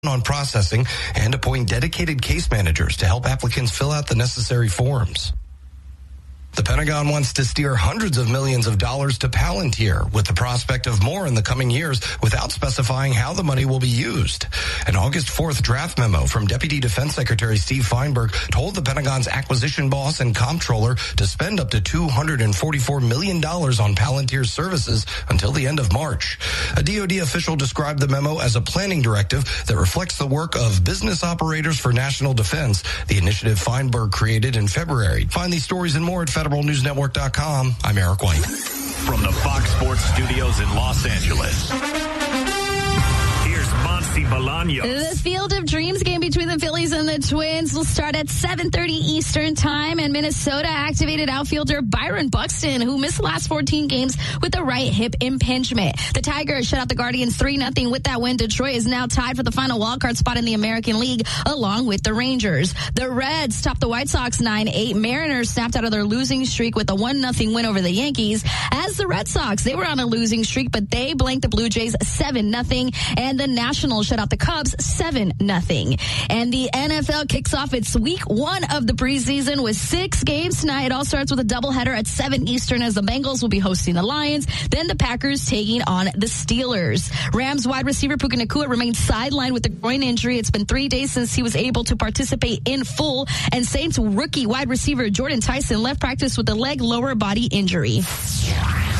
on processing and appoint dedicated case managers to help applicants fill out the necessary forms. The Pentagon wants to steer hundreds of millions of dollars to Palantir with the prospect of more in the coming years without specifying how the money will be used. An August 4th draft memo from Deputy Defense Secretary Steve Feinberg told the Pentagon's acquisition boss and comptroller to spend up to $244 million on Palantir's services until the end of March. A DoD official described the memo as a planning directive that reflects the work of Business Operators for National Defense, the initiative Feinberg created in February. Find these stories and more at federalnewsnetwork.com. I'm Eric White. From the Fox Sports Studios in Los Angeles, here's Monty Bolaños. The Field of Dreams game between the Phillies and the Twins will start at 7:30 Eastern Time, and Minnesota activated outfielder Byron Buxton, who missed the last 14 games with a right hip impingement. The Tigers shut out the Guardians 3-0. With that win, Detroit is now tied for the final wildcard spot in the American League, along with the Rangers. The Reds topped the White Sox 9-8. Mariners snapped out of their losing streak with a 1-0 win over the Yankees. As the Red Sox, they were on a losing streak, but they blanked the Blue Jays 7-0, and the Nationals shut out the Cubs 7-0. And the NFL kicks off its week 1 of the preseason with 6 games tonight. It all starts with a doubleheader at 7 Eastern as the Bengals will be hosting the Lions. Then the Packers taking on the Steelers. Rams wide receiver Puka Nacua remains sidelined with a groin injury. It's been 3 days since he was able to participate in full. And Saints rookie wide receiver Jordan Tyson left practice with a leg lower body injury.